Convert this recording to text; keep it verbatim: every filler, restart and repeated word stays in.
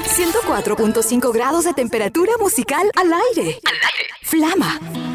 ciento cuatro punto cinco grados de temperatura musical al aire. Al aire. Flama.